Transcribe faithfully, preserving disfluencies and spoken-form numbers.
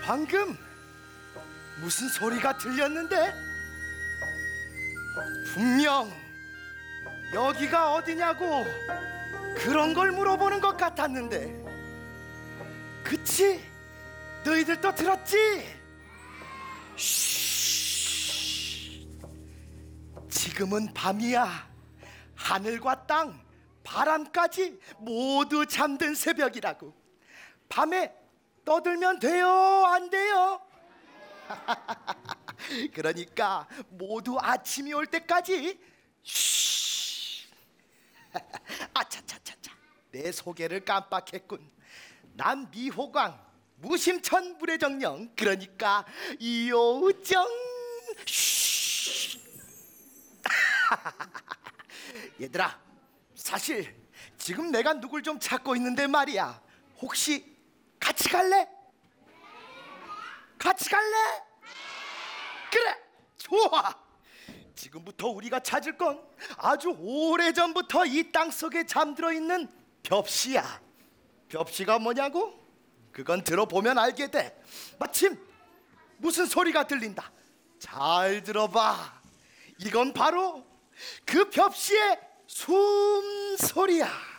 방금 무슨 소리가 들렸는데? 분명 여기가 어디냐고 그런 걸 물어보는 것 같았는데. 그치? 너희들도 들었지? 쉬. 지금은 밤이야. 하늘과 땅, 바람까지 모두 잠든 새벽이라고. 밤에 떠들면 돼요, 안 돼요? 그러니까 모두 아침이 올 때까지 쉬. 아차차차차, 내 소개를 깜빡했군. 난 미호광, 무심천 불의정령, 그러니까 요정. 쉬. 얘들아, 사실 지금 내가 누굴 좀 찾고 있는데 말이야. 혹시 같이 갈래? 같이 갈래? 그래, 좋아. 지금부터 우리가 찾을 건 아주 오래전부터 이 땅속에 잠들어 있는 벽시야. 벽시가 뭐냐고? 그건 들어보면 알게 돼. 마침 무슨 소리가 들린다. 잘 들어봐. 이건 바로 그 벽시의 숨소리야.